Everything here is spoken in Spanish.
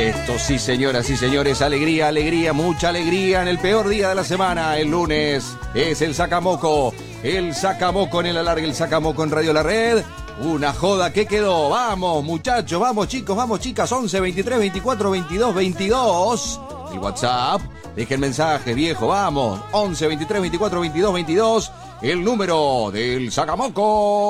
Esto sí, señoras y señores, alegría, alegría, mucha alegría en el peor día de la semana, el lunes, es el Sacamoco en el alargue, el Sacamoco en Radio La Red, una joda que quedó, vamos muchachos, vamos chicos, vamos chicas, 11 23 24 22 22, el WhatsApp, dejen mensaje viejo, vamos, 11 23 24 22 22, el número del Sacamoco.